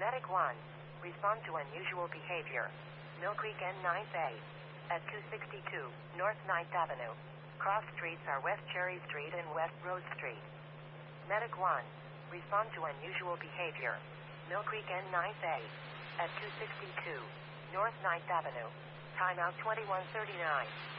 Medic 1. Respond to unusual behavior. Mill Creek N 9th A. At 262 North 9th Avenue. Cross streets are West Cherry Street and West Rose Street. Medic 1. Respond to unusual behavior. Mill Creek N 9th A. At 262 North 9th Avenue. Timeout 2139.